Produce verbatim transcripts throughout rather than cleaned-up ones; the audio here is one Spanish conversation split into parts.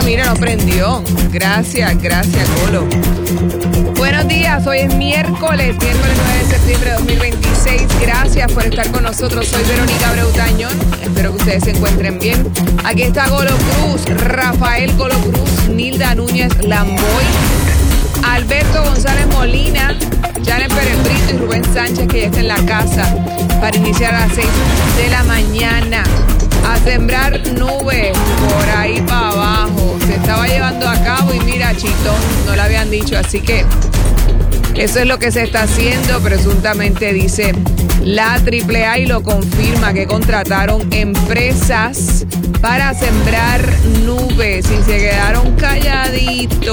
mira, no prendió. Gracias, gracias, Golo. Buenos días, hoy es miércoles, miércoles nueve de septiembre de dos mil veintiséis. Gracias por estar con nosotros. Soy Verónica Breutañón. Espero que ustedes se encuentren bien. Aquí está Golo Cruz, Rafael Golo Cruz, Nilda Núñez Lamboy, Alberto González Molina, Janet Pérez Brito y Rubén Sánchez, que ya está en la casa para iniciar a las seis de la mañana. A sembrar nubes por ahí para abajo. Se estaba llevando a cabo y mira, Chitón, no lo habían dicho, así que eso es lo que se está haciendo. Presuntamente dice la triple A y lo confirma que contrataron empresas para sembrar nubes y se quedaron calladitos.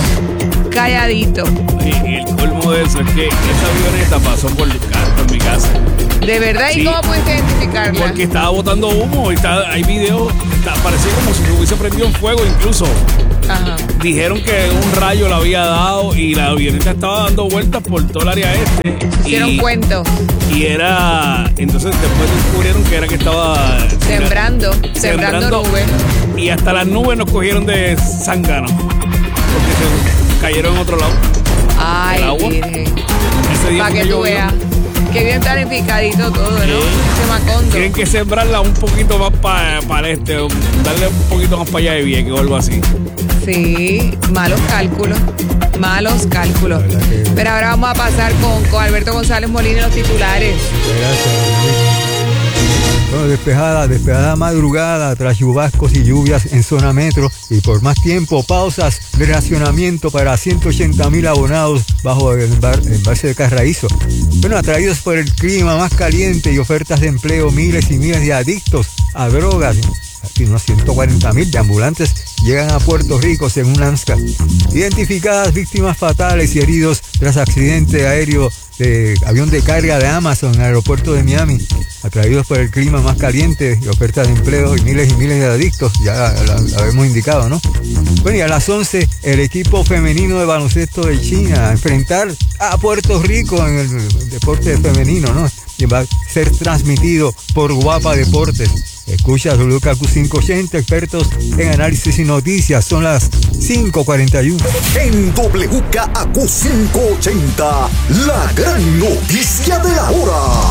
Calladito. Y, y el colmo de eso es que esa avioneta pasó por, por mi casa. ¿De verdad? ¿Y sí, cómo pudiste identificarla? Porque estaba botando humo y está, hay videos, está, parecía como si se hubiese prendido en fuego incluso. Ajá. Dijeron que un rayo la había dado y la avioneta estaba dando vueltas por todo el área este. Hicieron y, cuentos. Y era, entonces después descubrieron que era que estaba sembrando, sembrando, sembrando nubes. Y hasta las nubes nos cogieron de zángano. Porque se cayeron en otro lado. Ay, el agua. Para que tú veas. Qué bien planificadito todo, ¿no? Sí. Ese Macondo. Tienen que sembrarla un poquito más para pa el este, darle un poquito más para allá de Vieques o algo así. Sí, malos cálculos, malos cálculos. Pero ahora vamos a pasar con, con Alberto González Molina y los titulares. Gracias. Bueno, despejada, despejada madrugada tras chubascos y lluvias en zona metro y por más tiempo pausas de racionamiento para ciento ochenta mil abonados bajo el embalse de Carraízo. Bueno, atraídos por el clima más caliente y ofertas de empleo, miles y miles de adictos a drogas, aquí unos ciento cuarenta mil de ambulantes llegan a Puerto Rico según AMSCA. Identificadas víctimas fatales y heridos tras accidente aéreo de avión de carga de Amazon en el aeropuerto de Miami, atraídos por el clima más caliente y ofertas de empleo y miles y miles de adictos, ya lo habíamos indicado, ¿no? Bueno, y a las once, el equipo femenino de baloncesto de China a enfrentar a Puerto Rico en el deporte femenino, ¿no? Y va a ser transmitido por Guapa Deportes. Escucha W K Q quinientos ochenta, expertos en análisis y noticias. Son las cinco cuarenta y uno. En W K Q quinientos ochenta, la gran noticia de la hora.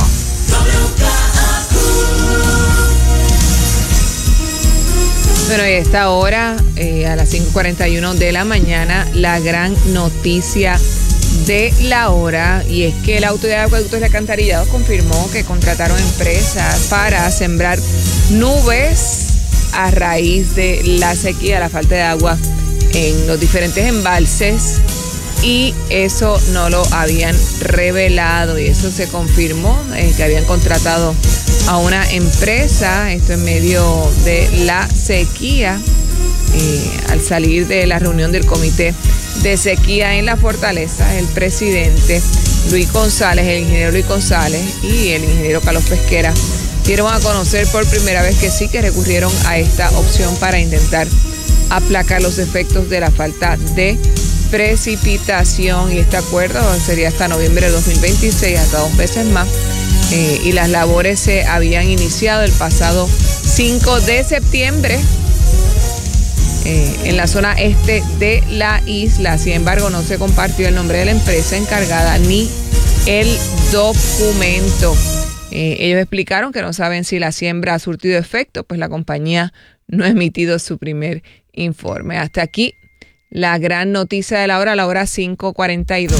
Bueno, y a esta hora, eh, a las cinco cuarenta y uno de la mañana, la gran noticia de la hora, y es que la Autoridad de Acueductos y Alcantarillados confirmó que contrataron empresas para sembrar nubes a raíz de la sequía, la falta de agua en los diferentes embalses, y eso no lo habían revelado, y eso se confirmó, eh, que habían contratado a una empresa, esto en medio de la sequía, eh, al salir de la reunión del comité de sequía en la Fortaleza. El presidente Luis González, el ingeniero Luis González y el ingeniero Carlos Pesquera dieron a conocer por primera vez que sí, que recurrieron a esta opción para intentar aplacar los efectos de la falta de precipitación, y este acuerdo sería hasta noviembre de dos mil veintiséis, hasta dos veces más, eh, y las labores se habían iniciado el pasado cinco de septiembre Eh, en la zona este de la isla. Sin embargo, no se compartió el nombre de la empresa encargada ni el documento. Eh, ellos explicaron que no saben si la siembra ha surtido efecto, pues la compañía no ha emitido su primer informe. Hasta aquí la gran noticia de la hora, la hora cinco cuarenta y dos.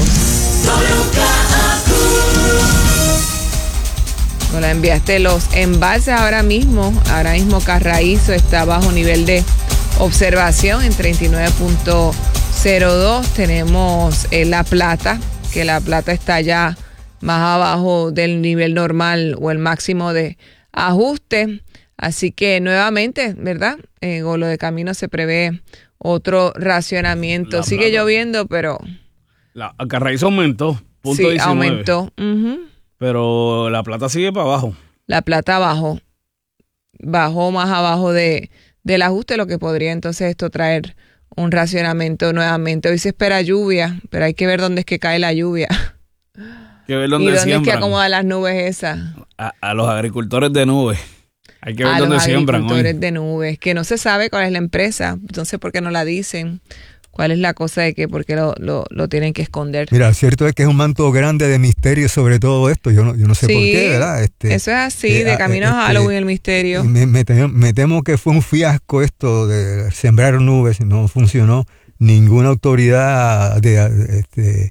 No la enviaste los embalses ahora mismo. Ahora mismo Carraízo está bajo nivel de observación en treinta y nueve punto cero dos. Tenemos eh, La Plata, que La Plata está ya más abajo del nivel normal o el máximo de ajuste. Así que nuevamente, ¿verdad? En Golo de Camino se prevé otro racionamiento. La Sigue Plata. Lloviendo, pero... La Carraízo aumentó, punto sí, diecinueve. Aumentó. Uh-huh. Pero La Plata sigue para abajo. La Plata bajó. Bajó más abajo de... del ajuste, lo que podría entonces esto traer un racionamiento nuevamente. Hoy se espera lluvia, pero hay que ver dónde es que cae la lluvia. Que ver dónde y dónde siembran. es que acomodan las nubes esas. A, a los agricultores de nubes. Hay que ver a dónde los siembran agricultores hoy. de nubes, que no se sabe cuál es la empresa, entonces ¿por qué no la dicen? ¿Cuál es la cosa de que por qué lo, lo, lo tienen que esconder? Mira, cierto es que es un manto grande de misterio sobre todo esto. Yo no, yo no sé Sí, por qué, ¿verdad? Este, eso es así, eh, de camino este, a Halloween el misterio. Me, me, temo, me temo que fue un fiasco esto de sembrar nubes, no funcionó. Ninguna autoridad de, de, este,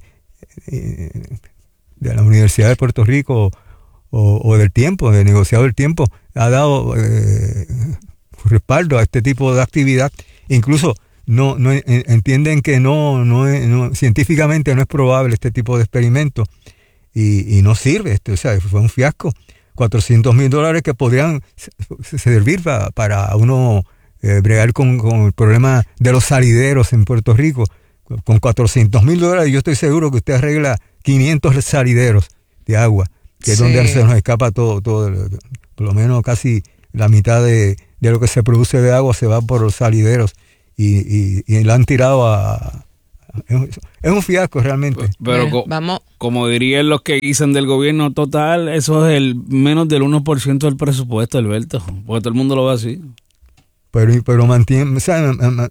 de la Universidad de Puerto Rico o, o del tiempo, de negociado del tiempo, ha dado eh, respaldo a este tipo de actividad. Incluso no, no entienden que no, no, no científicamente no es probable este tipo de experimento y, y no sirve. Este, o sea, fue un fiasco. cuatrocientos mil dólares que podrían servir para, para uno eh, bregar con, con el problema de los salideros en Puerto Rico. Con cuatrocientos mil dólares yo estoy seguro que usted arregla quinientos salideros de agua, que es sí. donde se nos escapa todo, todo, por lo menos casi la mitad de, de lo que se produce de agua se va por los salideros y, y, y la han tirado a... a es un fiasco realmente. Pero, pero co vamos. como dirían los que dicen del gobierno total, eso es el menos del uno por ciento del presupuesto, Alberto, porque todo el mundo lo ve así. Pero, pero mantiene... O sea,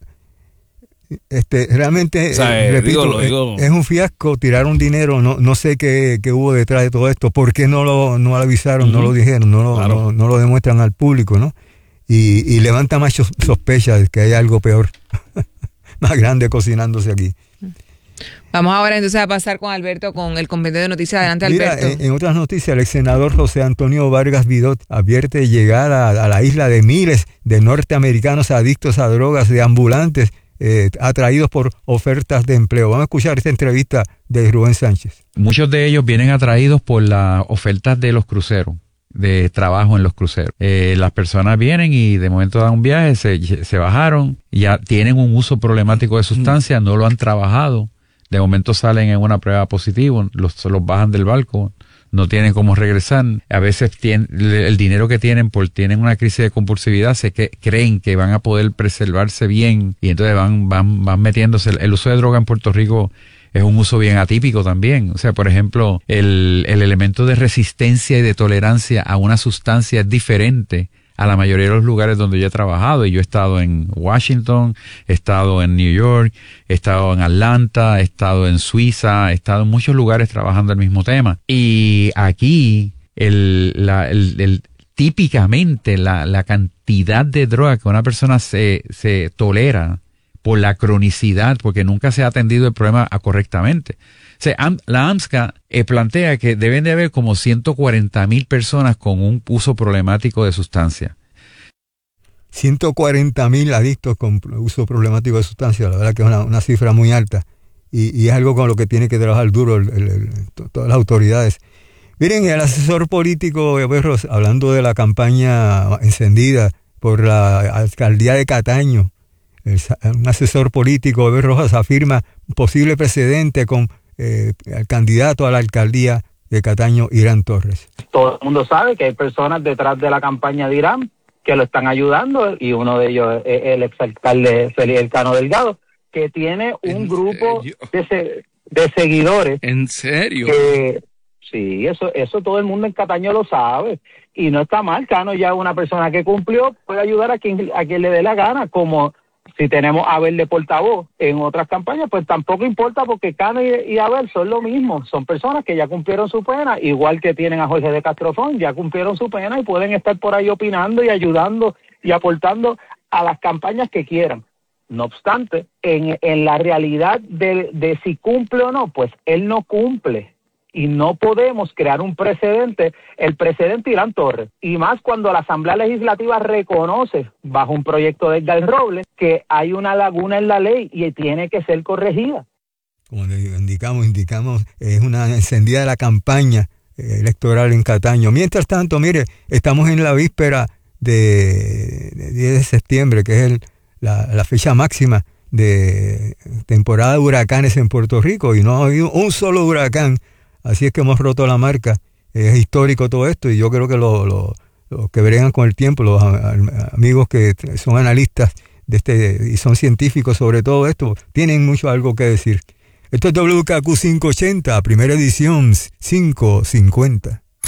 Este, realmente, o sea, eh, repito, digo, digo. Es, es un fiasco, tiraron dinero, no, no sé qué, qué hubo detrás de todo esto, por qué no lo, no lo avisaron, uh-huh. no lo dijeron, no lo, claro. no, no lo demuestran al público, ¿no? Y, y levanta más sospechas de que hay algo peor, más grande cocinándose aquí. Vamos ahora entonces a pasar con Alberto con el compendio de noticias. Adelante, Mira, Alberto. En, en otras noticias, el ex senador José Antonio Vargas Vidot advierte llegar a, a la isla de miles de norteamericanos adictos a drogas, de ambulantes, Eh, atraídos por ofertas de empleo. Vamos a escuchar esta entrevista de Rubén Sánchez. Muchos de ellos vienen atraídos por las ofertas de los cruceros, de trabajo en los cruceros. Eh, las personas vienen y de momento dan un viaje, se, se bajaron, ya tienen un uso problemático de sustancias, no lo han trabajado, de momento salen en una prueba positiva, los, los bajan del barco, no tienen cómo regresar. A veces tienen, el dinero que tienen, por tienen una crisis de compulsividad, se que creen que van a poder preservarse bien y entonces van, van, van metiéndose. El, el uso de droga en Puerto Rico es un uso bien atípico también. O sea, por ejemplo, el, el elemento de resistencia y de tolerancia a una sustancia es diferente a la mayoría de los lugares donde yo he trabajado. Y yo he estado en Washington, he estado en New York, he estado en Atlanta, he estado en Suiza, he estado en muchos lugares trabajando el mismo tema. Y aquí, el, la, el, el, típicamente, la, la cantidad de droga que una persona se, se tolera por la cronicidad, porque nunca se ha atendido el problema correctamente. O sea, la AMSCA eh, plantea que deben de haber como ciento cuarenta mil personas con un uso problemático de sustancia. ciento cuarenta mil adictos con uso problemático de sustancia, la verdad que es una, una cifra muy alta. Y, y es algo con lo que tiene que trabajar duro el, el, el, todas las autoridades. Miren, el asesor político, Berros, hablando de la campaña encendida por la alcaldía de Cataño, el, un asesor político, Eber Rojas, afirma un posible precedente con Eh, el candidato a la alcaldía de Cataño, Irán Torres. Todo el mundo sabe que hay personas detrás de la campaña de Irán que lo están ayudando y uno de ellos es el exalcalde Félix Elcano Delgado, que tiene un grupo de, se, de seguidores. ¿En serio? Que, sí, eso, eso todo el mundo en Cataño lo sabe y no está mal. Cano ya es una persona que cumplió, puede ayudar a quien, a quien le dé la gana, como si tenemos a Abel de portavoz en otras campañas, pues tampoco importa porque Cano y, y Abel son lo mismo, son personas que ya cumplieron su pena, igual que tienen a Jorge de Castrofón, ya cumplieron su pena y pueden estar por ahí opinando y ayudando y aportando a las campañas que quieran. No obstante, en, en la realidad de, de si cumple o no, pues él no cumple. Y no podemos crear un precedente, el precedente Irán Torres, y más cuando la Asamblea Legislativa reconoce, bajo un proyecto de Edgar Robles, que hay una laguna en la ley y tiene que ser corregida. Como indicamos, indicamos, es una encendida de la campaña electoral en Cataño. Mientras tanto, mire, estamos en la víspera de, de diez de septiembre, que es el, la, la fecha máxima de temporada de huracanes en Puerto Rico, y no ha habido un solo huracán. Así es que hemos roto la marca. Es histórico todo esto y yo creo que los lo, lo que bregan con el tiempo, los amigos que son analistas de este y son científicos sobre todo esto, tienen mucho algo que decir. Esto es W K Q quinientos ochenta, primera edición, quinientos cincuenta.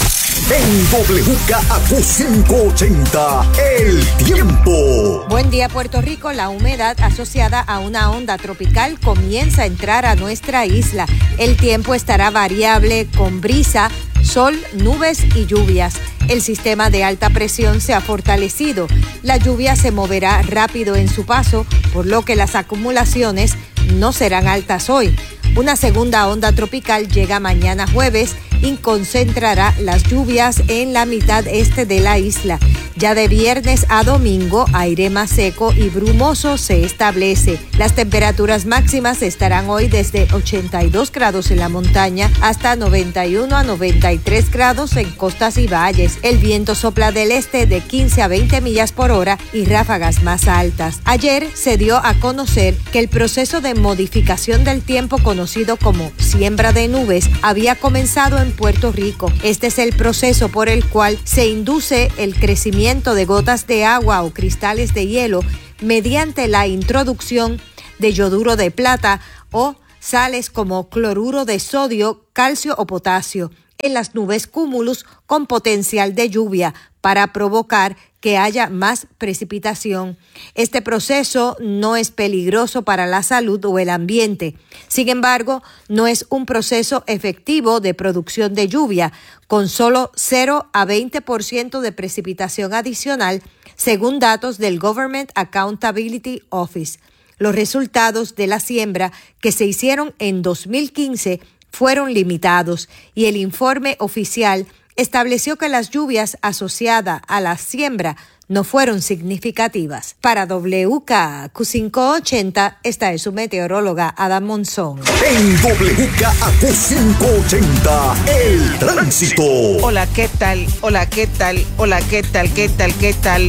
En W K A Q cinco ochenta, el tiempo. Buen día, Puerto Rico. La humedad asociada a una onda tropical comienza a entrar a nuestra isla. El tiempo estará variable con brisa, sol, nubes y lluvias. El sistema de alta presión se ha fortalecido. La lluvia se moverá rápido en su paso, por lo que las acumulaciones no serán altas hoy. Una segunda onda tropical llega mañana jueves y concentrará las lluvias en la mitad este de la isla. Ya de viernes a domingo, aire más seco y brumoso se establece. Las temperaturas máximas estarán hoy desde ochenta y dos grados en la montaña hasta noventa y uno a noventa y tres grados en costas y valles. El viento sopla del este de quince a veinte millas por hora y ráfagas más altas. Ayer se dio a conocer que el proceso de modificación del tiempo conocido como siembra de nubes había comenzado en Puerto Rico. Este es el proceso por el cual se induce el crecimiento de gotas de agua o cristales de hielo mediante la introducción de yoduro de plata o sales como cloruro de sodio, calcio o potasio en las nubes cúmulus con potencial de lluvia para provocar que haya más precipitación. Este proceso no es peligroso para la salud o el ambiente. Sin embargo, no es un proceso efectivo de producción de lluvia, con solo cero a veinte por ciento de precipitación adicional, según datos del Government Accountability Office. Los resultados de la siembra que se hicieron en dos mil quince fueron limitados y el informe oficial estableció que las lluvias asociadas a la siembra no fueron significativas. Para W K A Q quinientos ochenta, esta es su meteoróloga Adam Monzón. En W K A Q quinientos ochenta, el tránsito. Hola, ¿qué tal? Hola, ¿qué tal? Hola, ¿qué tal? ¿Qué tal? ¿Qué tal?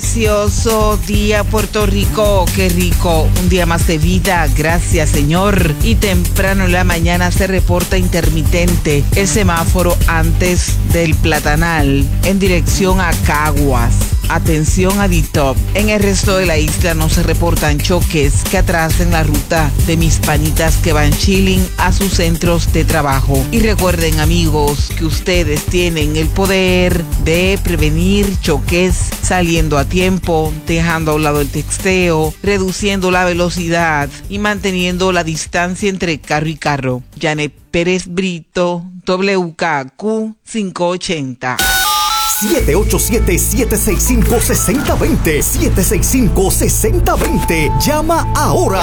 Precioso día, Puerto Rico. Qué rico. Un día más de vida. Gracias, Señor. Y temprano en la mañana se reporta intermitente el semáforo antes del Platanal en dirección a Caguas. Atención a D T O P. En el resto de la isla no se reportan choques que atrasen la ruta de mis panitas que van chilling a sus centros de trabajo. Y recuerden, amigos, que ustedes tienen el poder de prevenir choques saliendo a tiempo, dejando a un lado el texteo, reduciendo la velocidad y manteniendo la distancia entre carro y carro. Janet Pérez Brito, W K A Q quinientos ochenta. siete ocho siete, siete seis cinco, seis cero dos cero, siete seis cinco, seis cero dos cero. Llama ahora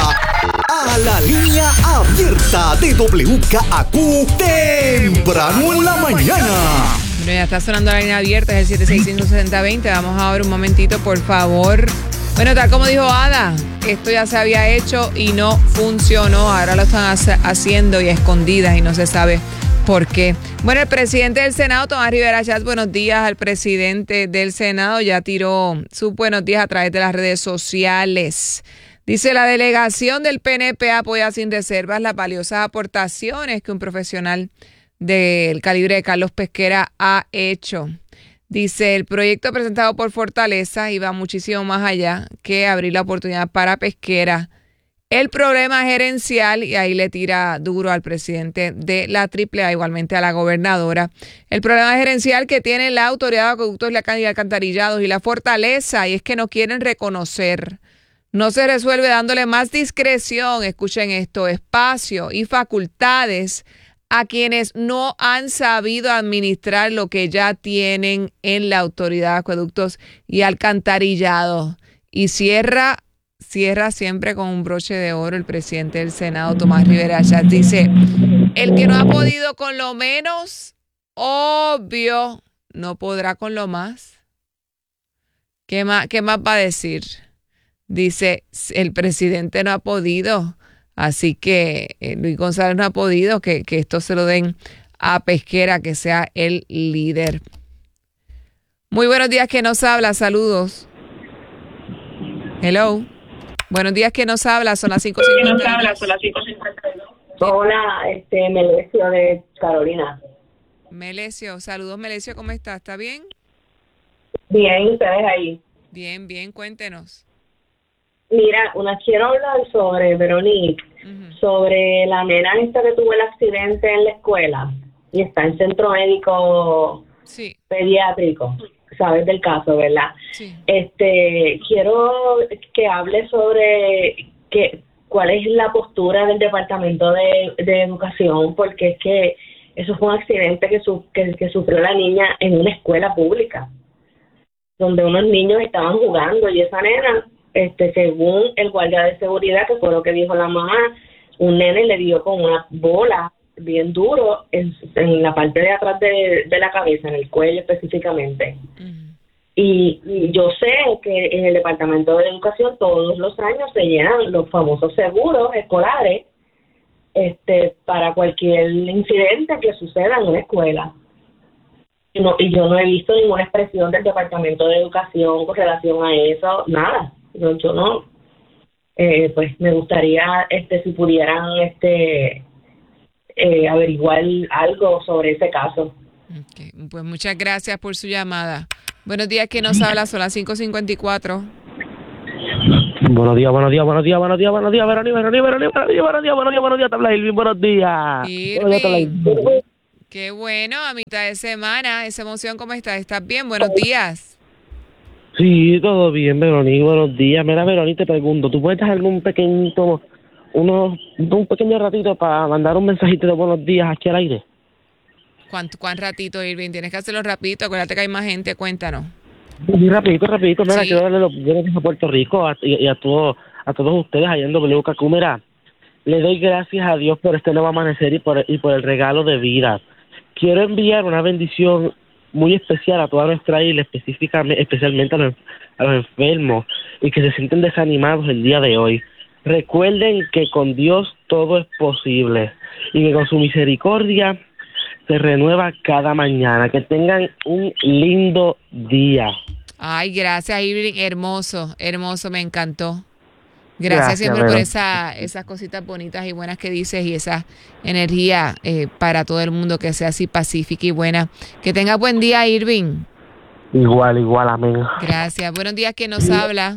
a la línea abierta de W K A Q temprano en la mañana. Bueno, ya está sonando la línea abierta, es el siete seis cinco, seis cero dos cero. Vamos ahora un momentito, por favor. Bueno, tal como dijo Ada, esto ya se había hecho y no funcionó. Ahora lo están haciendo y a escondidas y no se sabe por qué. Bueno, el presidente del Senado, Tomás Rivera Schatz, buenos días al presidente del Senado. Ya tiró sus buenos días a través de las redes sociales. Dice, la delegación del P N P apoya sin reservas las valiosas aportaciones que un profesional del calibre de Carlos Pesquera ha hecho. Dice, el proyecto presentado por Fortaleza iba muchísimo más allá que abrir la oportunidad para Pesquera. El problema gerencial, y ahí le tira duro al presidente de la Triple A, igualmente a la gobernadora, el problema gerencial que tiene la Autoridad de Acueductos y Alcantarillados y la Fortaleza, y es que no quieren reconocer. No se resuelve dándole más discreción, escuchen esto, espacio y facultades a quienes no han sabido administrar lo que ya tienen en la Autoridad de Acueductos y Alcantarillados. Y cierra, cierra siempre con un broche de oro el presidente del Senado, Tomás Rivera Schatz. Dice, el que no ha podido con lo menos, obvio, no podrá con lo más. ¿Qué más, qué más va a decir? Dice, el presidente no ha podido. Así que eh, Luis González no ha podido, que, que esto se lo den a Pesquera, que sea el líder. Muy buenos días, ¿quién nos habla? Saludos. Hello. Buenos días, ¿quién nos habla? Son las cinco cincuenta y dos. Hola, este, Melesio de Carolina. Melesio, saludos Melesio, ¿cómo estás? ¿Está bien? Bien, ¿ustedes ahí? Bien, bien, cuéntenos. Mira, una quiero hablar sobre Veronique, uh-huh. sobre la nena esta que tuvo el accidente en la escuela y está en centro médico sí. pediátrico, sabes del caso, ¿verdad? Sí. Este, quiero que hable sobre que, cuál es la postura del Departamento de, de Educación, porque es que eso fue un accidente que, su, que, que sufrió la niña en una escuela pública, donde unos niños estaban jugando y esa nena, este, según el guardia de seguridad, que fue lo que dijo la mamá, un nene le dio con una bola bien duro en, en la parte de atrás de, de la cabeza, en el cuello específicamente. Uh-huh. Y, y yo sé que en el Departamento de Educación todos los años se llenan los famosos seguros escolares este, para cualquier incidente que suceda en una escuela. Y, no, y yo no he visto ninguna expresión del Departamento de Educación con relación a eso, nada. Yo, yo no. Eh, pues me gustaría, este, si pudieran, este, eh, averiguar algo sobre ese caso. Okay. Pues muchas gracias por su llamada. Buenos días, ¿quién nos habla? Son las cinco cincuenta y cuatro. Buenos días, buenos días, buenos días, buenos días, buenos días, Verónica, Verónica, Verónica, buenos días, buenos días, buenos días, buenos días, te habla Irving, buenos días. Irving, qué bueno, a mitad de semana, esa emoción, ¿cómo estás? ¿Estás bien? Buenos días. Sí, todo bien, Verónica, buenos días. Mira, Verónica, te pregunto, ¿tú puedes dejar algún pequeñito, unos, un pequeño ratito para mandar un mensajito de buenos días aquí al aire? ¿Cuánto, cuán ratito, Irving? Tienes que hacerlo rapidito, acuérdate que hay más gente, cuéntanos. Sí, rapidito, rapidito, mira, sí. quiero darle los buenos días a Puerto Rico a, y, y a, todo, a todos ustedes allá en W K Q. Mira, le doy gracias a Dios por este nuevo amanecer y por, y por el regalo de vida. Quiero enviar una bendición muy especial a toda nuestra isla, específicamente, especialmente a los, a los enfermos y que se sienten desanimados el día de hoy. Recuerden que con Dios todo es posible y que con su misericordia se renueva cada mañana. Que tengan un lindo día. Ay, gracias, Irving. Hermoso, hermoso, me encantó. Gracias, gracias siempre bueno. por esa, esas cositas bonitas y buenas que dices y esa energía eh, para todo el mundo, que sea así pacífica y buena. Que tenga buen día, Irving. Igual, igual, amén. Gracias. Buenos días, ¿quién nos habla?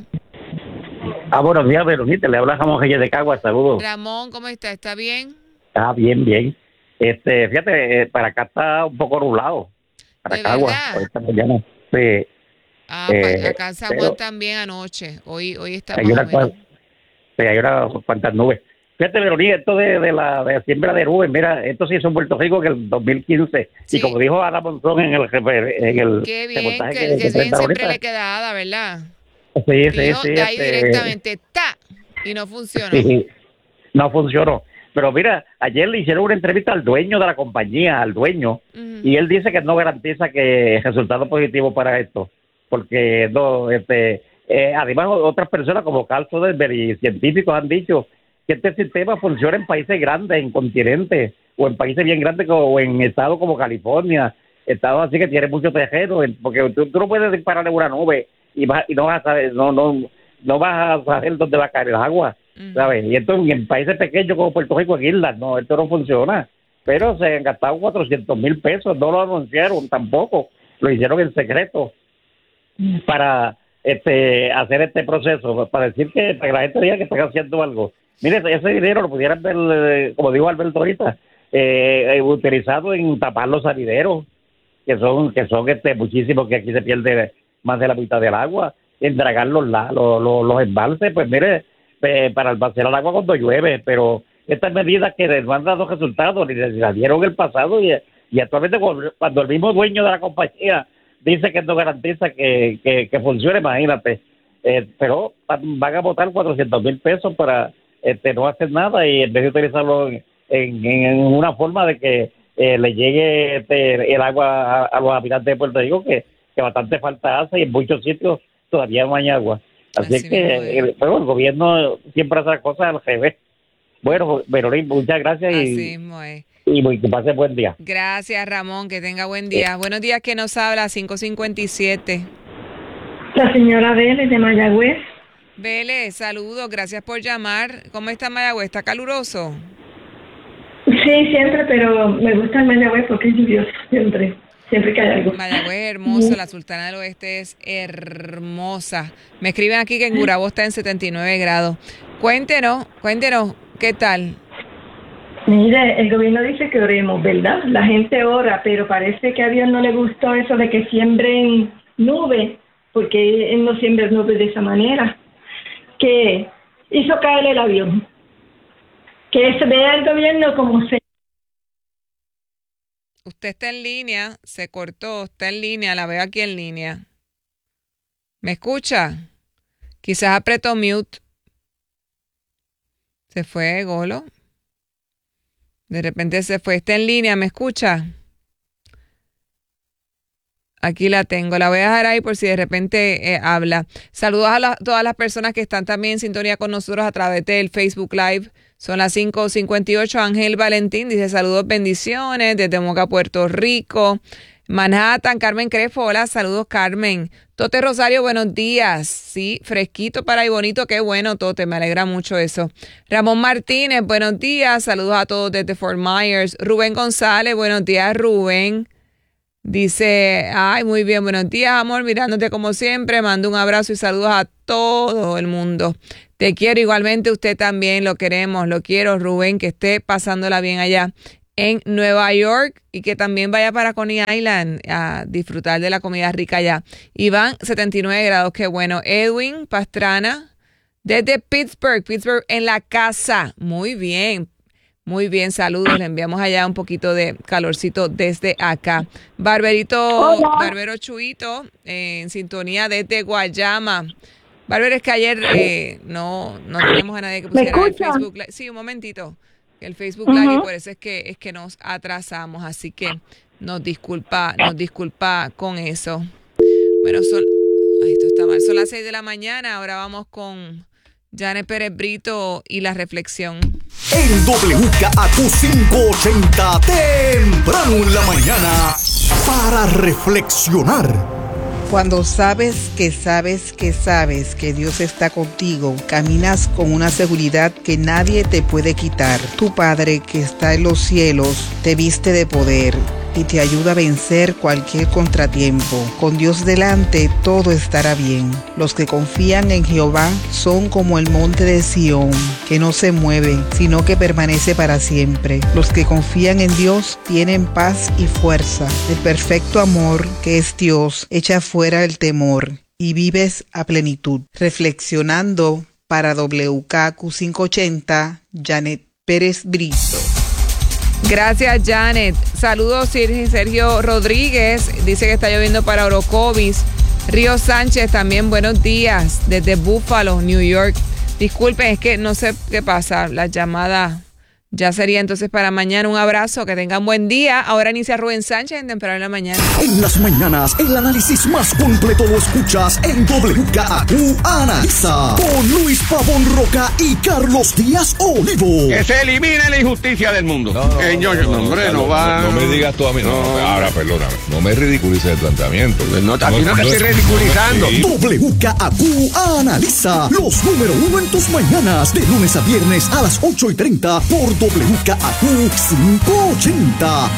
Ah, buenos días, Verónica. Le habla Ramón Reyes de Cagua. Saludos. Ramón, ¿cómo está? ¿Está bien? Ah, bien, bien. Este, fíjate, eh, para acá está un poco nublado. Para Cagua. Esta mañana. Sí. Ah, eh, acá en San Juan también anoche. Hoy, hoy está hay una, sí, hay unas cuantas nubes. Fíjate, Verónica, esto de, de la de siembra de nubes, mira, esto sí hizo en Puerto Rico que el dos mil quince. Sí. Y como dijo Ana Monzón en el en el Qué bien, que, que, que, que bien siempre le queda Ada, ¿verdad? Sí, sí, sí. De ahí este, directamente, ¡ta! Y no funcionó. Sí, no funcionó. Pero mira, ayer le hicieron una entrevista al dueño de la compañía, al dueño, uh-huh. y él dice que no garantiza que resultado positivo para esto, porque no, este, eh, además otras personas como Carl Soderbergh y científicos han dicho que este sistema funciona en países grandes, en continentes, o en países bien grandes, o en estados como California, estados así que tienen mucho terreno, porque tú, tú no puedes disparar en una nube y, vas, y no vas a saber, no, no, no vas a saber dónde va a caer el agua. ¿Sabes? Y esto en países pequeños como Puerto Rico, en islas, no, esto no funciona. Pero se han gastado cuatrocientos mil pesos, no lo anunciaron tampoco, lo hicieron en secreto para este hacer este proceso, para decir que, para que la gente diga que están haciendo algo. Mire, ese dinero lo pudieran ver, como dijo Alberto ahorita, eh, utilizado en tapar los salideros, que son que son este muchísimos, que aquí se pierde más de la mitad del agua, en dragar los, los, los, los embalses, pues mire, para almacenar agua cuando llueve, pero estas medidas que no han dado resultados, ni las dieron en el pasado, y, y actualmente cuando el mismo dueño de la compañía dice que no garantiza que, que, que funcione, imagínate, eh, pero van a botar cuatrocientos mil pesos para este no hacer nada y en vez de utilizarlo en, en, en una forma de que eh, le llegue este, el agua a, a los habitantes de Puerto Rico, que, que bastante falta hace y en muchos sitios todavía no hay agua. Así, Así es que el, bueno, el gobierno siempre hace las cosas al revés. Bueno, Verónica, muchas gracias y, y que pase buen día. Gracias, Ramón, que tenga buen día. Eh. Buenos días, que nos habla cinco cincuenta y siete. La señora Vélez de Mayagüez. Vélez, saludos, gracias por llamar. ¿Cómo está Mayagüez? ¿Está caluroso? Sí, siempre, pero me gusta el Mayagüez porque es lluvioso, siempre. Siempre que hay algo. Mayagüez es hermosa, la Sultana del Oeste es hermosa. Me escriben aquí que en Gurabo está en setenta y nueve grados. Cuéntenos, cuéntenos, ¿qué tal? Mire, el gobierno dice que oremos, ¿verdad? La gente ora, pero parece que a Dios no le gustó eso de que siembren nubes, porque Él no siembra nubes de esa manera, que hizo caer el avión. Que se vea el gobierno como se... Usted está en línea, se cortó, está en línea, la veo aquí en línea. ¿Me escucha? Quizás apretó mute. Se fue, Golo. De repente se fue. Está en línea, ¿me escucha? Aquí la tengo. La voy a dejar ahí por si de repente eh, habla. Saludos a la, todas las personas que están también en sintonía con nosotros a través del Facebook Live. Son las cinco cincuenta y ocho. Ángel Valentín dice saludos, bendiciones desde Moca, Puerto Rico. Manhattan, Carmen Crespo, hola, saludos Carmen. Tote Rosario, buenos días. Sí, fresquito para ahí, bonito, qué bueno Tote, me alegra mucho eso. Ramón Martínez, buenos días, saludos a todos desde Fort Myers. Rubén González, buenos días Rubén. Dice, ay, muy bien, buenos días amor, mirándote como siempre, mando un abrazo y saludos a todo el mundo. Te quiero igualmente, usted también, lo queremos, lo quiero Rubén, que esté pasándola bien allá en Nueva York y que también vaya para Coney Island a disfrutar de la comida rica allá. Iván, setenta y nueve grados, qué bueno. Edwin Pastrana, desde Pittsburgh, Pittsburgh en la casa. Muy bien, muy bien, saludos. Le enviamos allá un poquito de calorcito desde acá. Barberito, Hola. Barbero Chuito, eh, en sintonía desde Guayama. Barbero, es que ayer eh, no, no tenemos a nadie que pusiera el Facebook Live. Sí, un momentito. El Facebook Live, uh-huh. Y por eso es que es que nos atrasamos, así que nos disculpa, nos disculpa con eso. Bueno, son, ay, esto está mal, son las seis de la mañana, ahora vamos con Janet Pérez Brito y la reflexión. En W K A Q quinientos ochenta, temprano en la mañana, para reflexionar. Cuando sabes que sabes que sabes que Dios está contigo, caminas con una seguridad que nadie te puede quitar. Tu Padre que está en los cielos te viste de poder y te ayuda a vencer cualquier contratiempo. Con Dios delante todo estará bien. Los que confían en Jehová son como el monte de Sión, que no se mueve, sino que permanece para siempre. Los que confían en Dios tienen paz y fuerza. El perfecto amor, que es Dios, echa fuera el temor y vives a plenitud. Reflexionando para W K A Q quinientos ochenta, Janet Pérez Brito. Gracias, Janet. Saludos, Sergio Rodríguez. Dice que está lloviendo para Orocovis. Río Sánchez, también buenos días. Desde Buffalo, New York. Disculpen, es que no sé qué pasa. La llamada ya sería entonces para mañana. Un abrazo, que tengan buen día. Ahora inicia Rubén Sánchez en Temprano en la Mañana. En las mañanas, el análisis más completo lo escuchas en W K A Q Analiza, con Luis Pavón Roca y Carlos Díaz Olivo. Que se elimine la injusticia del mundo. No, no, eh, yo, no, no, hombre, no, no va. No, no me digas tú a mí. No, no, no, ahora, perdóname. No me ridiculices el planteamiento. No, aquí no, no te estoy ridiculizando. Sí. W K A Q Analiza, los número uno en tus mañanas, de lunes a viernes a las ocho y treinta por W K A Q quinientos ochenta.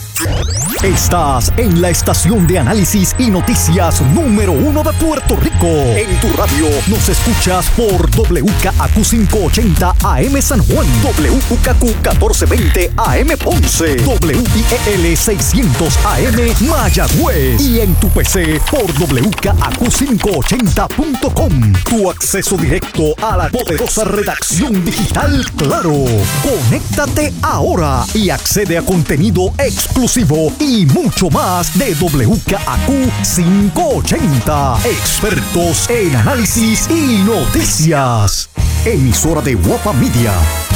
Estás en la estación de análisis y noticias número uno de Puerto Rico. En tu radio nos escuchas por W K A Q quinientos ochenta A M San Juan, W K Q catorce veinte A M Ponce, W I E L seiscientos A M Mayagüez y en tu P C por W K A Q quinientos ochenta punto com. Tu acceso directo a la poderosa redacción digital Claro. Conéctate ahora y accede a contenido exclusivo y mucho más de W K A Q quinientos ochenta. Expertos en análisis y noticias. Emisora de Guapa Media.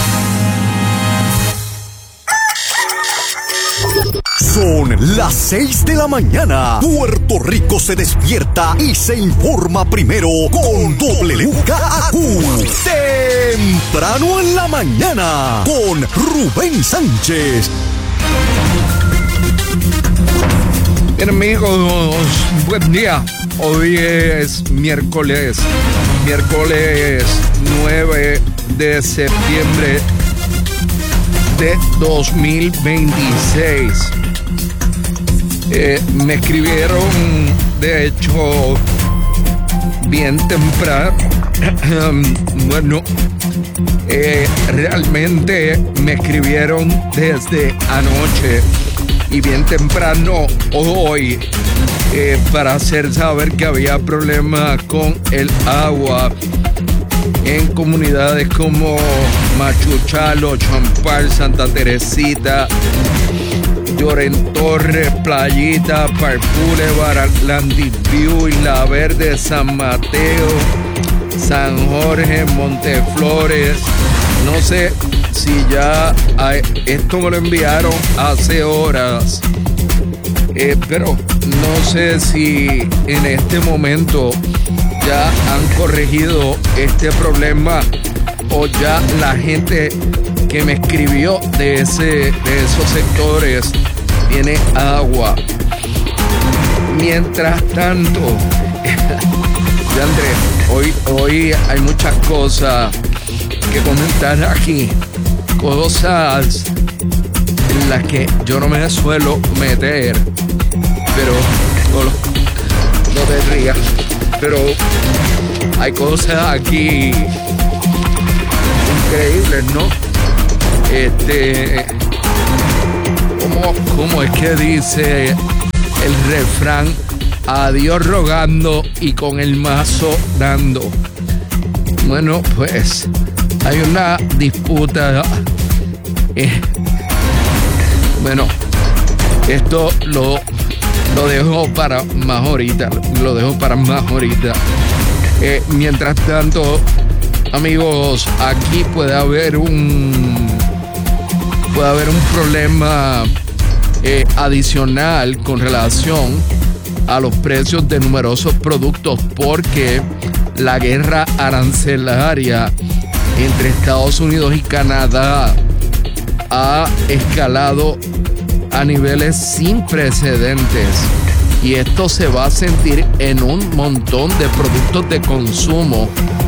Son las seis de la mañana. Puerto Rico se despierta y se informa primero con W K A Q. Temprano en la mañana con Rubén Sánchez. Bien, amigos, buen día. Hoy es miércoles, miércoles nueve de septiembre de dos mil veintiséis. Eh, me escribieron, de hecho, bien temprano, Bueno, eh, realmente me escribieron desde anoche y bien temprano hoy eh, para hacer saber que había problemas con el agua en comunidades como Machuchalo, Champal, Santa Teresita, Lloren Torres, Playita, Park Boulevard, Atlantic View, Isla Verde, San Mateo, San Jorge, Monteflores. No sé si ya hay, esto me lo enviaron hace horas, eh, pero no sé si en este momento ya han corregido este problema o ya la gente que me escribió de, ese, de esos sectores tiene agua. Mientras tanto, Andrés, hoy, hoy hay muchas cosas que comentar aquí, cosas en las que yo no me suelo meter, pero no, no te rías, pero hay cosas aquí increíbles, ¿no? Este, ¿cómo, cómo es que dice el refrán? A Dios rogando y con el mazo dando. Bueno, pues hay una disputa. Eh, bueno, esto lo, lo dejo para más ahorita. Lo dejo para más ahorita. Eh, mientras tanto, amigos, aquí puede haber un puede haber un problema eh, adicional con relación a los precios de numerosos productos, porque la guerra arancelaria entre Estados Unidos y Canadá ha escalado a niveles sin precedentes, y esto se va a sentir en un montón de productos de consumo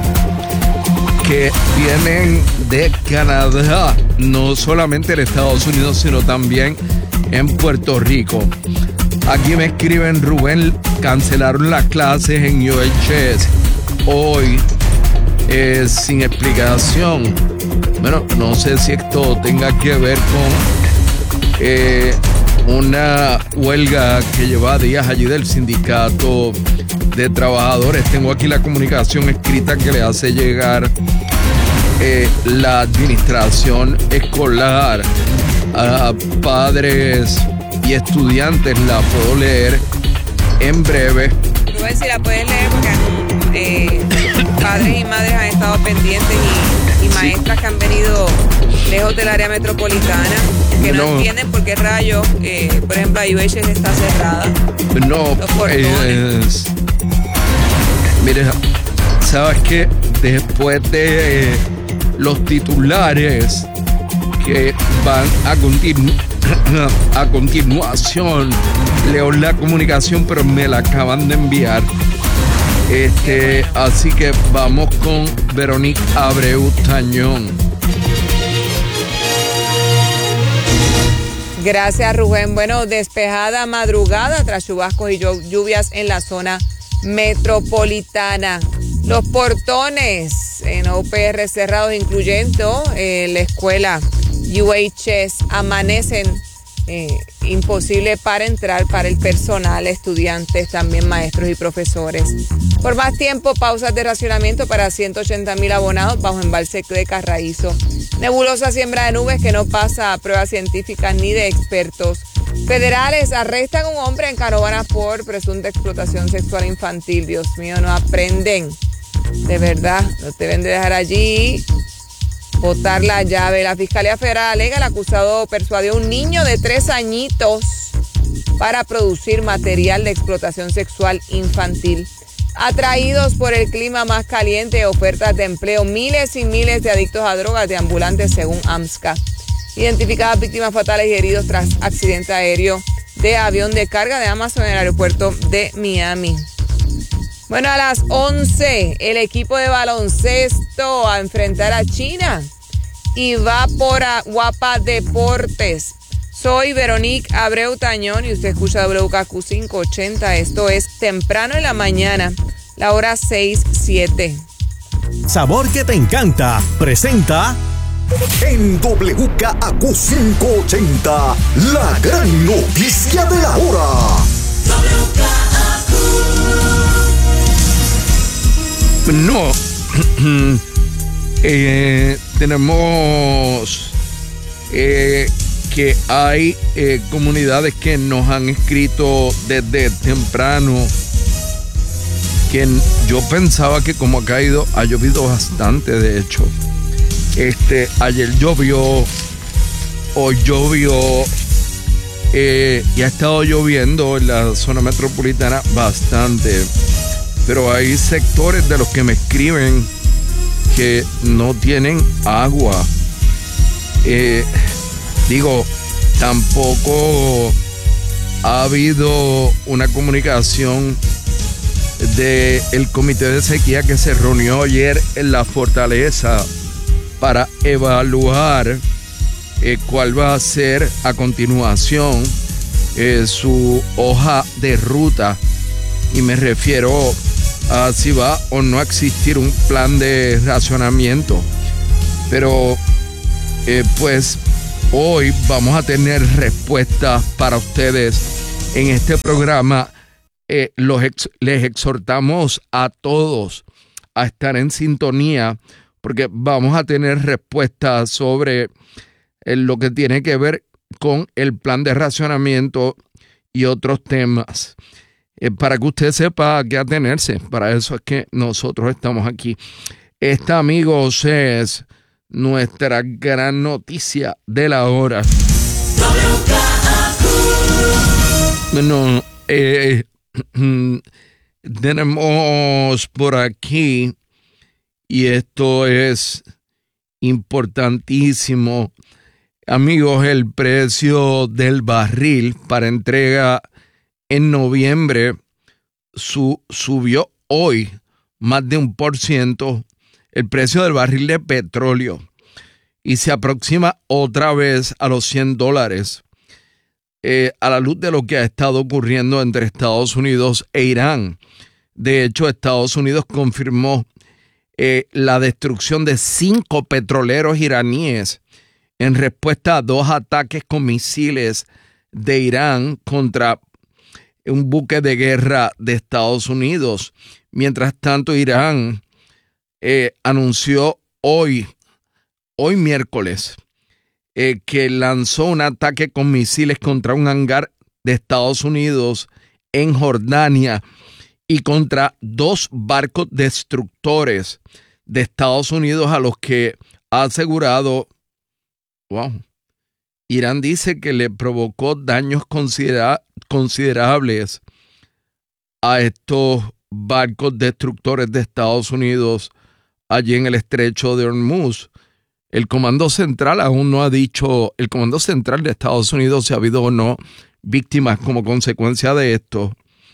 que vienen de Canadá, no solamente en Estados Unidos, sino también en Puerto Rico. Aquí me escriben: Rubén, cancelaron las clases en U H S hoy eh, sin explicación. Bueno, no sé si esto tenga que ver con eh, una huelga que lleva días allí del sindicato de trabajadores. Tengo aquí la comunicación escrita que le hace llegar eh, la administración escolar a padres y estudiantes. La puedo leer en breve. Rubén, si la puedes leer, porque eh, padres y madres han estado pendientes y, y maestras sí. que han venido lejos del área metropolitana, que no, no entienden por qué rayos, eh, por ejemplo, la U H S está cerrada. No, pues, mire, ¿sabes qué? Después de eh, los titulares que van a continuar, a continuación leo la comunicación, pero me la acaban de enviar. Este, bueno. Así que vamos con Verónica Abreu Tañón. Gracias, Rubén. Bueno, despejada madrugada tras chubascos y lluvias en la zona metropolitana. Los portones en O P R cerrados, incluyendo eh, la escuela U H S, amanecen eh, imposible para entrar para el personal, estudiantes, también maestros y profesores. Por más tiempo, pausas de racionamiento para ciento ochenta mil abonados bajo embalse de Carraízo. Nebulosa siembra de nubes que no pasa a pruebas científicas ni de expertos. Federales arrestan a un hombre en Canóvana por presunta explotación sexual infantil. Dios mío, no aprenden. De verdad, no deben de dejar allí botar la llave. La Fiscalía Federal alega el acusado persuadió a un niño de tres añitos para producir material de explotación sexual infantil. Atraídos por el clima más caliente, ofertas de empleo, miles y miles de adictos a drogas deambulantes según AMSCA. Identificadas víctimas fatales y heridos tras accidente aéreo de avión de carga de Amazon en el aeropuerto de Miami. Bueno, a las once, el equipo de baloncesto a enfrentar a China y va por Guapa Deportes. Soy Verónica Abreu Tañón y usted escucha W K Q quinientos ochenta. Esto es temprano en la mañana, la hora seis siete. Sabor que te encanta. Presenta en W K A Q quinientos ochenta, la gran noticia de la hora. No, eh, tenemos eh, que hay eh, comunidades que nos han escrito desde temprano, que yo pensaba que como ha caído, ha llovido bastante, de hecho. Este, ayer llovió, hoy llovió, eh, y ha estado lloviendo en la zona metropolitana bastante. Pero hay sectores de los que me escriben que no tienen agua. Eh, digo, tampoco ha habido una comunicación del comité de sequía que se reunió ayer en la Fortaleza para evaluar eh, cuál va a ser a continuación eh, su hoja de ruta. Y me refiero a si va o no a existir un plan de racionamiento. Pero eh, pues hoy vamos a tener respuestas para ustedes en este programa. Eh, los ex, les exhortamos a todos a estar en sintonía, porque vamos a tener respuestas sobre eh, lo que tiene que ver con el plan de racionamiento y otros temas. Eh, para que usted sepa a qué atenerse. Para eso es que nosotros estamos aquí. Esta, amigos, es nuestra gran noticia de la hora. Bueno, eh, tenemos por aquí, y esto es importantísimo, amigos, el precio del barril para entrega en noviembre su, subió hoy más de un por ciento el precio del barril de petróleo y se aproxima otra vez a los cien dólares eh, a la luz de lo que ha estado ocurriendo entre Estados Unidos e Irán. De hecho, Estados Unidos confirmó eh, la destrucción de cinco petroleros iraníes en respuesta a dos ataques con misiles de Irán contra un buque de guerra de Estados Unidos. Mientras tanto, Irán eh, anunció hoy, hoy miércoles, eh, que lanzó un ataque con misiles contra un hangar de Estados Unidos en Jordania y contra dos barcos destructores de Estados Unidos, a los que ha asegurado, wow, Irán dice que le provocó daños considera- considerables a estos barcos destructores de Estados Unidos allí en el estrecho de Hormuz. El Comando Central aún no ha dicho, el Comando Central de Estados Unidos, si ha habido o no víctimas como consecuencia de esto.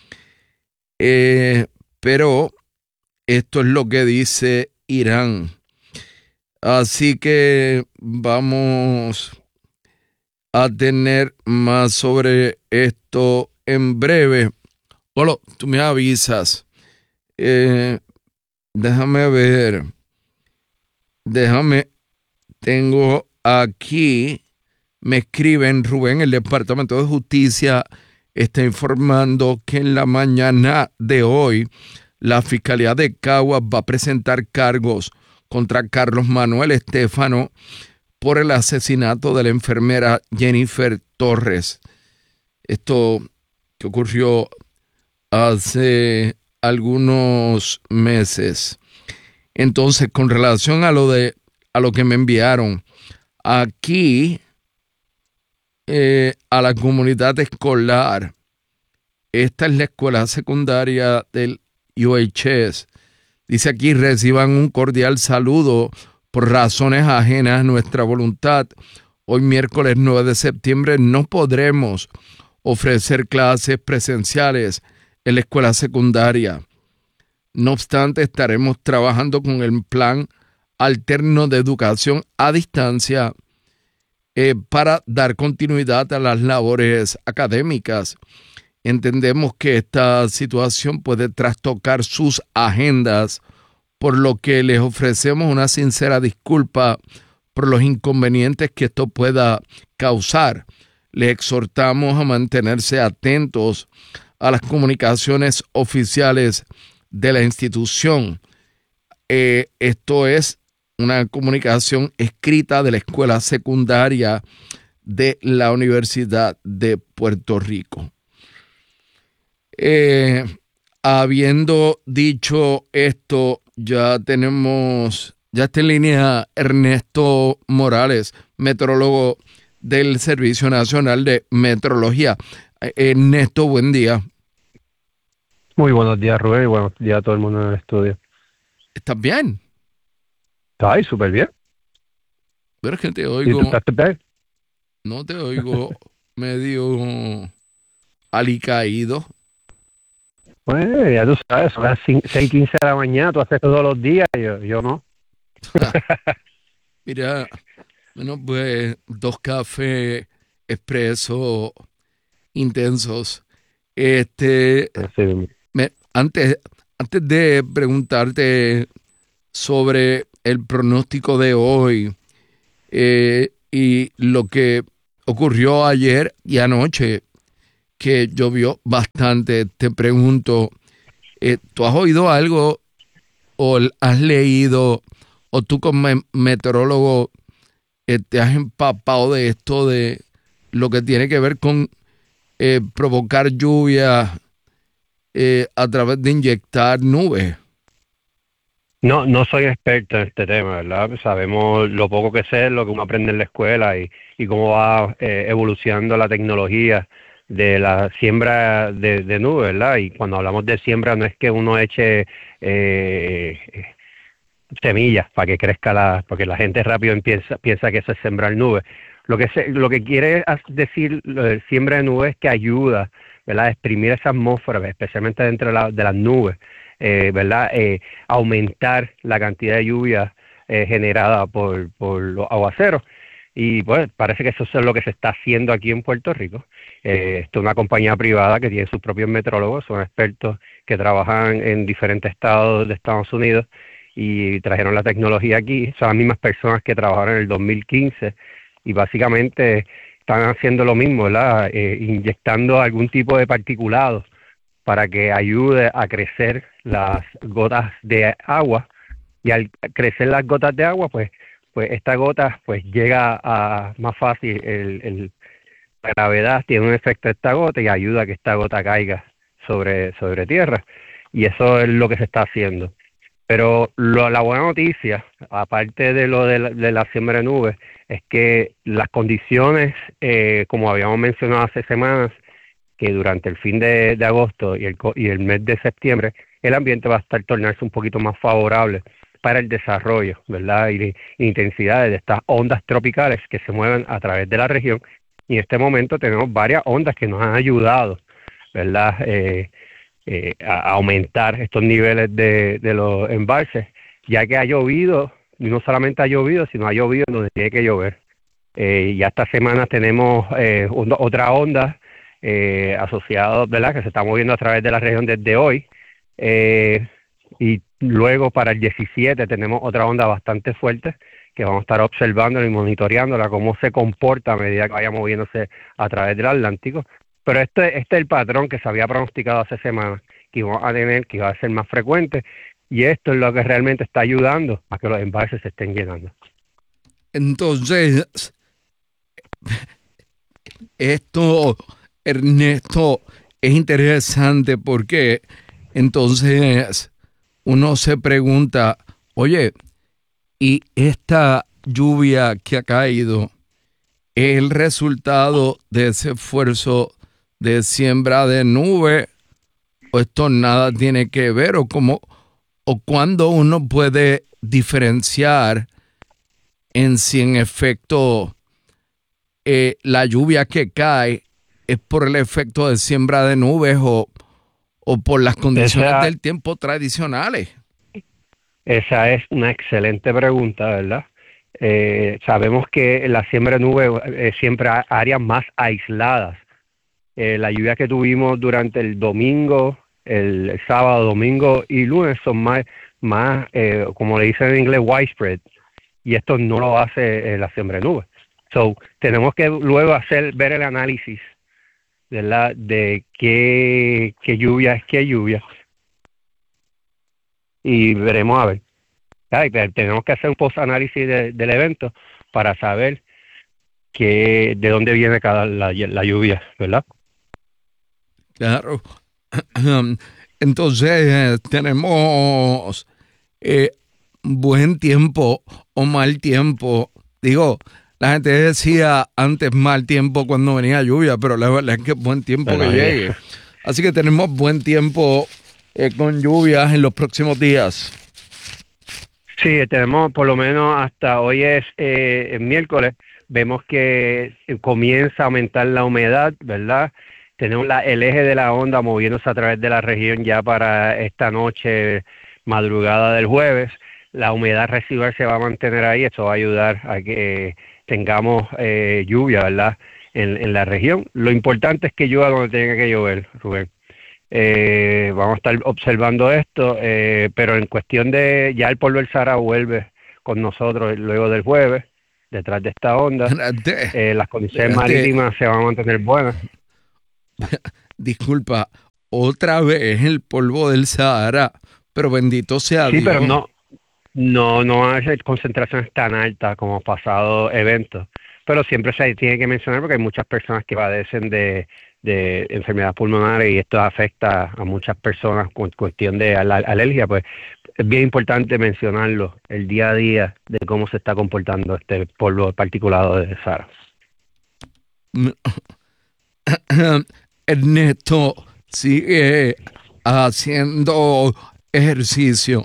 Eh, pero esto es lo que dice Irán. Así que vamos a tener más sobre esto en breve. Bueno, tú me avisas. Eh, déjame ver. Déjame. Tengo aquí, me escriben, Rubén, el Departamento de Justicia está informando que en la mañana de hoy la Fiscalía de Caguas va a presentar cargos contra Carlos Manuel Estéfano por el asesinato de la enfermera Jennifer Torres. Esto que ocurrió hace algunos meses. Entonces, con relación a lo de a lo que me enviaron aquí, eh, a la comunidad escolar, esta es la escuela secundaria del U H S. Dice aquí: reciban un cordial saludo. Por razones ajenas a nuestra voluntad, hoy miércoles nueve de septiembre no podremos ofrecer clases presenciales en la escuela secundaria. No obstante, estaremos trabajando con el plan alterno de educación a distancia eh, para dar continuidad a las labores académicas. Entendemos que esta situación puede trastocar sus agendas por lo que les ofrecemos una sincera disculpa por los inconvenientes que esto pueda causar. Les exhortamos a mantenerse atentos a las comunicaciones oficiales de la institución. Eh, esto es una comunicación escrita de la escuela secundaria de la Universidad de Puerto Rico. Eh, habiendo dicho esto, ya tenemos, ya está en línea Ernesto Morales, meteorólogo del Servicio Nacional de Meteorología. Ernesto, buen día. Muy buenos días, Rubén, y buenos días a todo el mundo en el estudio. ¿Estás bien? Ay, súper bien. Pero es que te oigo... ¿Y tú estás bien? No te oigo medio alicaído. Pues ya tú sabes, son las seis y quince de la mañana, tú haces todos los días, yo, yo no. Mira, bueno, pues dos cafés expreso intensos. Este, sí. me, antes, antes de preguntarte sobre el pronóstico de hoy eh, y lo que ocurrió ayer y anoche, que llovió bastante, te pregunto, eh, ¿tú has oído algo o has leído o tú como meteorólogo eh, te has empapado de esto, de lo que tiene que ver con eh, provocar lluvia eh, a través de inyectar nubes? No, no soy experto en este tema, ¿verdad? Sabemos lo poco que sé, lo que uno aprende en la escuela y, y cómo va eh, evolucionando la tecnología de la siembra de, de nubes, ¿verdad? Y cuando hablamos de siembra no es que uno eche eh, semillas para que crezca la, porque la gente rápido piensa, piensa que eso es sembrar nubes. Lo que se, lo que quiere decir lo de siembra de nubes es que ayuda, ¿verdad?, a exprimir esa atmósfera, especialmente dentro de, la, de las nubes, eh, ¿verdad? Eh, aumentar la cantidad de lluvia eh, generada por, por los aguaceros. Y pues parece que eso es lo que se está haciendo aquí en Puerto Rico. Eh, esto es una compañía privada que tiene sus propios meteorólogos, son expertos que trabajan en diferentes estados de Estados Unidos y trajeron la tecnología aquí. Son las mismas personas que trabajaron en el dos mil quince y básicamente están haciendo lo mismo, ¿verdad? Eh, inyectando algún tipo de particulado para que ayude a crecer las gotas de agua, y al crecer las gotas de agua, pues pues esta gota pues llega a más fácil, el, el, la gravedad tiene un efecto de esta gota y ayuda a que esta gota caiga sobre, sobre tierra, y eso es lo que se está haciendo. Pero lo, la buena noticia, aparte de lo de la, de la siembra de nubes, es que las condiciones, eh, como habíamos mencionado hace semanas, que durante el fin de, de agosto y el, y el mes de septiembre, el ambiente va a estar tornarse un poquito más favorable para el desarrollo, ¿verdad?, y de intensidades de estas ondas tropicales que se mueven a través de la región. Y en este momento tenemos varias ondas que nos han ayudado, ¿verdad?, eh, eh, a aumentar estos niveles de, de los embalses, ya que ha llovido, y no solamente ha llovido, sino ha llovido donde tiene que llover. Eh, ya esta semana tenemos eh, una, otra onda eh, asociada, ¿verdad?, que se está moviendo a través de la región desde hoy. Eh, y luego para el diecisiete tenemos otra onda bastante fuerte que vamos a estar observando y monitoreándola, cómo se comporta a medida que vaya moviéndose a través del Atlántico. Pero este, este es el patrón que se había pronosticado hace semanas, que iba a tener, que iba a ser más frecuente, y esto es lo que realmente está ayudando a que los embalses se estén llenando. Entonces, esto, Ernesto, es interesante porque entonces uno se pregunta, oye, ¿y esta lluvia que ha caído es el resultado de ese esfuerzo de siembra de nube, o esto nada tiene que ver, o cómo, o cuándo uno puede diferenciar en si en efecto eh, la lluvia que cae es por el efecto de siembra de nubes o, o por las condiciones esa, del tiempo tradicionales? Esa es una excelente pregunta, ¿verdad? Eh, sabemos que la siembra de nubes eh, siempre hay áreas más aisladas. Eh, la lluvia que tuvimos durante el domingo, el, el sábado, domingo y lunes son más, más, eh, como le dicen en inglés, widespread, y esto no lo hace eh, la siembra de nubes. So, tenemos que luego hacer, ver el análisis de, la, de qué, qué lluvia es qué lluvia, y veremos a ver. Ay, tenemos que hacer un post-análisis de, del evento para saber que, de dónde viene cada la, la lluvia, ¿verdad? Claro. Entonces, eh, tenemos eh, buen tiempo o mal tiempo. Digo, la gente decía antes mal tiempo cuando venía lluvia, pero la verdad es que es buen tiempo bueno, que llegue. Eh. Así que tenemos buen tiempo eh, con lluvias en los próximos días. Sí, tenemos por lo menos hasta hoy es eh, miércoles, vemos que comienza a aumentar la humedad, ¿verdad? Tenemos la, el eje de la onda moviéndose a través de la región ya para esta noche, madrugada del jueves. La humedad residual se va a mantener ahí, eso va a ayudar a que eh, tengamos eh, lluvia, ¿verdad? En, en la región. Lo importante es que llueva donde tenga que llover, Rubén. Eh, vamos a estar observando esto, eh, pero en cuestión de ya el polvo del Sahara vuelve con nosotros luego del jueves, detrás de esta onda. Eh, las condiciones marítimas se van a mantener buenas. Disculpa, otra vez el polvo del Sahara, pero bendito sea sí, Dios. Sí, pero no, no, no hay concentraciones tan altas como pasado eventos, pero siempre se tiene que mencionar porque hay muchas personas que padecen de de enfermedades pulmonares y esto afecta a muchas personas con cuestión de al- alergia, pues es bien importante mencionarlo, el día a día de cómo se está comportando este polvo particulado de Sahara. Ernesto, sigue haciendo ejercicio.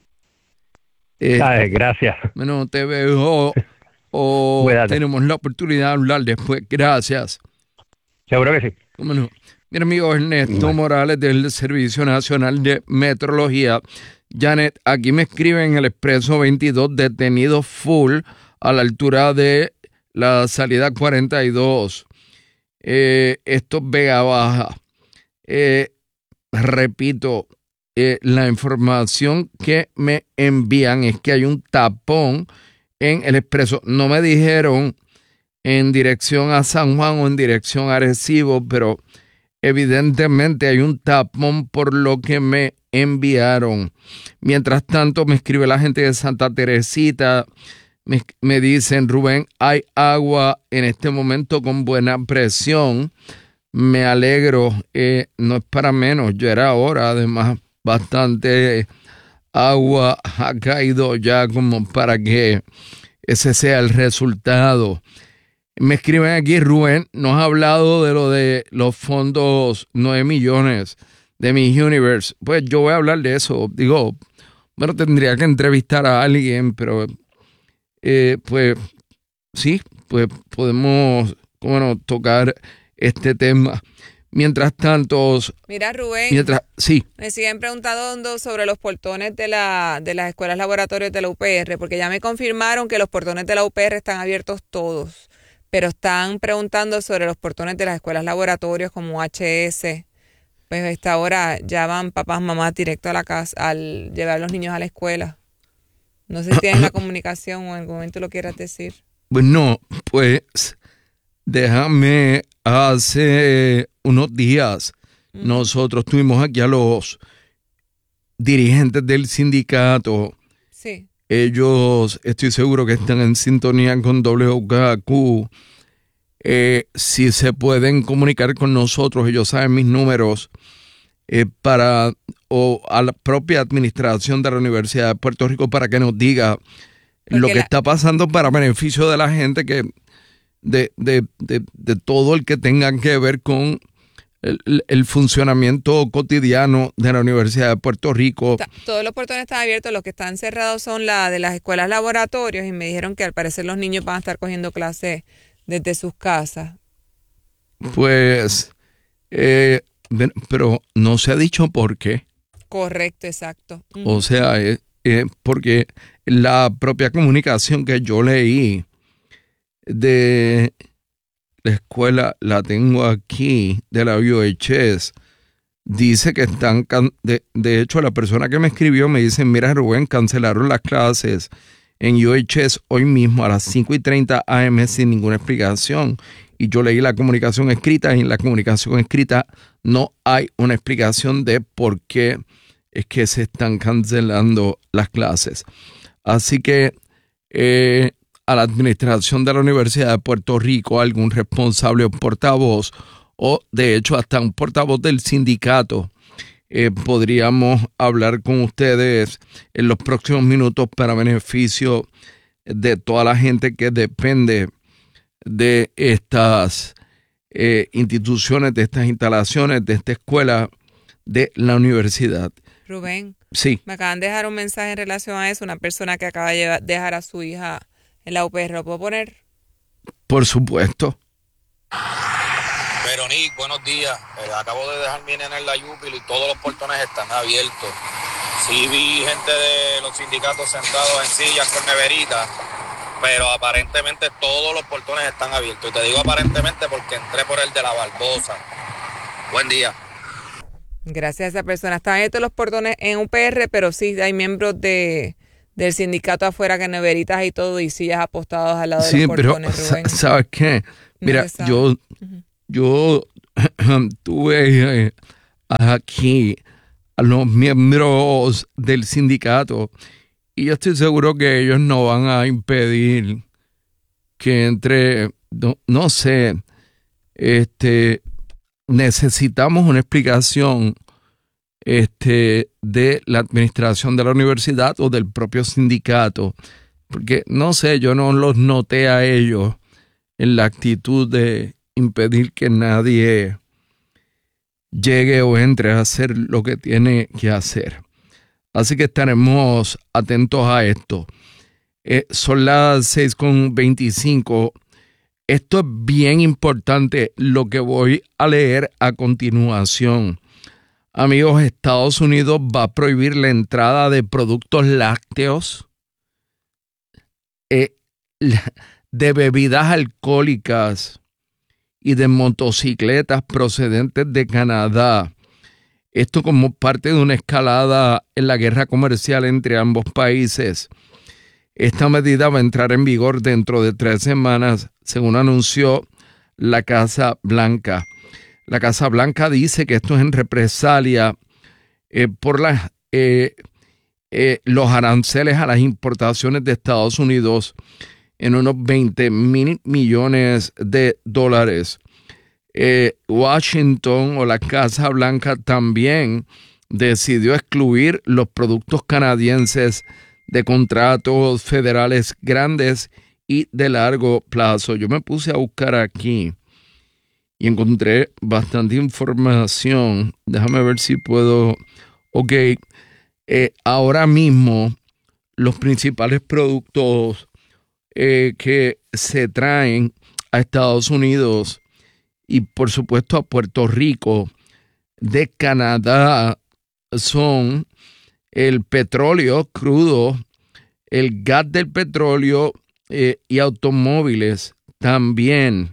Eh, Ay, gracias. Bueno, te veo o Cuídate. Tenemos la oportunidad de hablar después. Gracias. Seguro que sí. ¿Cómo no? Mi amigo Ernesto bueno. Morales del Servicio Nacional de Meteorología. Janet, aquí me escribe en el Expreso veintidós, detenido full a la altura de la salida cuarenta y dos. Eh, esto es Vega Baja. Eh, repito, eh, la información que me envían es que hay un tapón en el Expreso. No me dijeron en dirección a San Juan o en dirección a Arecibo, pero evidentemente hay un tapón por lo que me enviaron. Mientras tanto, me escribe la gente de Santa Teresita, me, me dicen, Rubén, hay agua en este momento con buena presión. Me alegro, eh, no es para menos, ya era hora, además bastante agua ha caído ya como para que ese sea el resultado. Me escriben aquí, Rubén, nos ha hablado de lo de los fondos nueve millones de Miss Universe. Pues yo voy a hablar de eso. Digo, bueno, tendría que entrevistar a alguien, pero eh, pues sí, pues podemos, bueno, tocar este tema. Mientras tanto... Mira, Rubén, mientras, sí. me siguen preguntando sobre los portones de, la, de las escuelas laboratorios de la U P R, porque ya me confirmaron que los portones de la U P R están abiertos todos. Pero están preguntando sobre los portones de las escuelas laboratorios como H S. Pues a esta hora ya van papás, mamás directo a la casa al llevar a los niños a la escuela. No sé si tienen la comunicación o en algún momento lo quieras decir. Bueno, pues déjame, hace unos días mm. nosotros tuvimos aquí a los dirigentes del sindicato. Sí. Ellos, estoy seguro que están en sintonía con W K Q. Eh, si se pueden comunicar con nosotros, ellos saben mis números, eh, para o a la propia administración de la Universidad de Puerto Rico para que nos diga Porque lo que la... está pasando para beneficio de la gente, que de, de, de, de todo el que tenga que ver con El, el funcionamiento cotidiano de la Universidad de Puerto Rico. Todos los portones están abiertos, los que están cerrados son la de las escuelas laboratorios, y me dijeron que al parecer los niños van a estar cogiendo clases desde sus casas. Pues, eh, pero no se ha dicho por qué. Correcto, exacto. O sea, eh, eh, porque la propia comunicación que yo leí de... la escuela la tengo aquí, de la U H S, dice que están, can- de, de hecho la persona que me escribió me dice, mira Rubén, cancelaron las clases en U H S hoy mismo a las cinco y treinta a eme sin ninguna explicación. Y yo leí la comunicación escrita y en la comunicación escrita no hay una explicación de por qué es que se están cancelando las clases. Así que eh, a la administración de la Universidad de Puerto Rico, algún responsable o portavoz, o de hecho hasta un portavoz del sindicato, eh, podríamos hablar con ustedes en los próximos minutos para beneficio de toda la gente que depende de estas eh, instituciones, de estas instalaciones, de esta escuela, de la universidad. Rubén, sí. Me acaban de dejar un mensaje en relación a eso, una persona que acaba de llevar, dejar a su hija en la U P R. ¿Lo puedo poner? Por supuesto. Veronique, buenos días. Eh, acabo de dejar mi nena en la Yúpil y todos los portones están abiertos. Sí vi gente de los sindicatos sentados en sillas con neveritas, pero aparentemente todos los portones están abiertos. Y te digo aparentemente porque entré por el de la Barbosa. Buen día. Gracias a esa persona. Están abiertos los portones en U P R, pero sí hay miembros de del sindicato afuera que neveritas y todo y sillas apostados al lado Sí, de los portones, pero Rubén. ¿sabes qué? Mira, No yo, uh-huh. yo tuve eh, aquí a los miembros del sindicato y yo estoy seguro que ellos no van a impedir que entre, no, no sé, este, necesitamos una explicación este, de la administración de la universidad o del propio sindicato, porque no sé, yo no los noté a ellos en la actitud de impedir que nadie llegue o entre a hacer lo que tiene que hacer. Así que estaremos atentos a esto. Eh, son las seis con veinticinco. Esto es bien importante lo que voy a leer a continuación. Amigos, Estados Unidos va a prohibir la entrada de productos lácteos, eh, de bebidas alcohólicas y de motocicletas procedentes de Canadá. Esto como parte de una escalada en la guerra comercial entre ambos países. Esta medida va a entrar en vigor dentro de tres semanas, según anunció la Casa Blanca. La Casa Blanca dice que esto es en represalia eh, por las, eh, eh, los aranceles a las importaciones de Estados Unidos en unos veinte mil millones de dólares. Eh, Washington o la Casa Blanca también decidió excluir los productos canadienses de contratos federales grandes y de largo plazo. Yo me puse a buscar aquí y encontré bastante información. Déjame ver si puedo. Ok, eh, ahora mismo los principales productos eh, que se traen a Estados Unidos y por supuesto a Puerto Rico de Canadá son el petróleo crudo, el gas del petróleo eh, y automóviles. También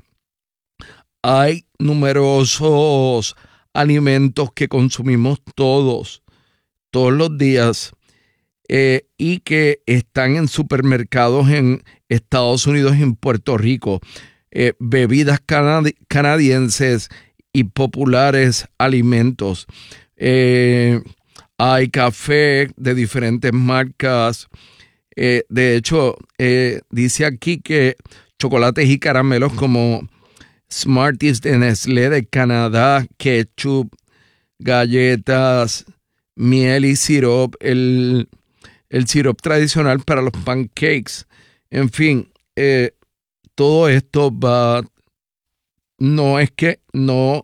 hay numerosos alimentos que consumimos todos, todos los días eh, y que están en supermercados en Estados Unidos y en Puerto Rico. Eh, bebidas canadi- canadienses y populares alimentos. Eh, hay café de diferentes marcas. Eh, de hecho, eh, dice aquí que chocolates y caramelos como Smarties de Nestlé de Canadá, ketchup, galletas, miel y sirop, el, el sirop tradicional para los pancakes. En fin, eh, todo esto va, no es que no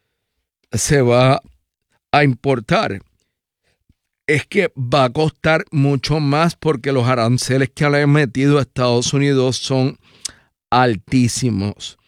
se va a importar, es que va a costar mucho más porque los aranceles que le han metido a Estados Unidos son altísimos.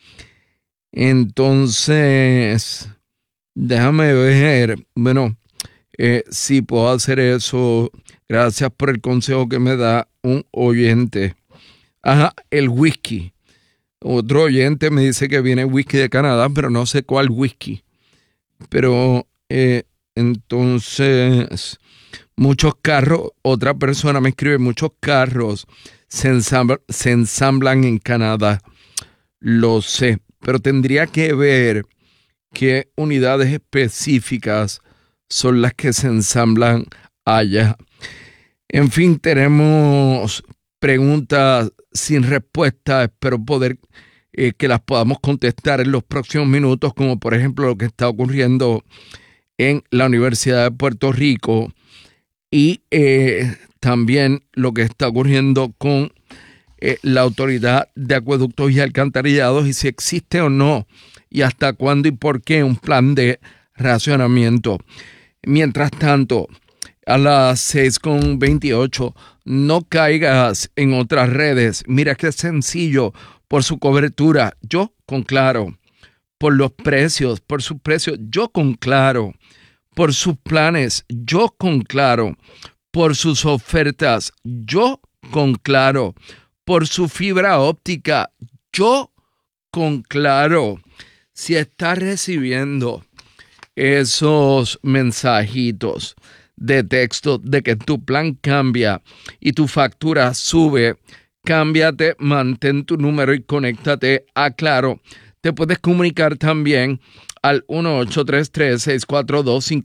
Entonces, déjame ver, bueno, eh, si puedo hacer eso, gracias por el consejo que me da un oyente. Ajá, el whisky. Otro oyente me dice que viene whisky de Canadá, pero no sé cuál whisky. Pero eh, Entonces, muchos carros, otra persona me escribe, muchos carros se, ensambla, se ensamblan en Canadá. Lo sé, pero tendría que ver qué unidades específicas son las que se ensamblan allá. En fin, tenemos preguntas sin respuesta. Espero poder eh, que las podamos contestar en los próximos minutos, como por ejemplo lo que está ocurriendo en la Universidad de Puerto Rico y eh, también lo que está ocurriendo con eh, la Autoridad de Acueductos y Alcantarillados y si existe o no y hasta cuándo y por qué un plan de racionamiento. Mientras tanto, a las seis con veintiocho, no caigas en otras redes. Mira qué sencillo, por su cobertura, yo con Claro. Por los precios, por sus precios, yo con Claro. Por sus planes, yo con Claro. Por sus ofertas, yo con Claro. Por su fibra óptica, yo con Claro. Si estás recibiendo esos mensajitos de texto de que tu plan cambia y tu factura sube, cámbiate, mantén tu número y conéctate a Claro. Te puedes comunicar también al uno ocho tres tres, seis cuatro dos, cinco